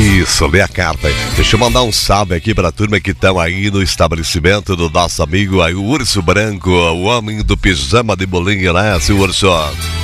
Isso, lê a carta. Deixa eu mandar um salve aqui pra turma que estão aí no estabelecimento do nosso amigo aí, o Urso Branco, o homem do pijama de bolinha, né, seu Urso?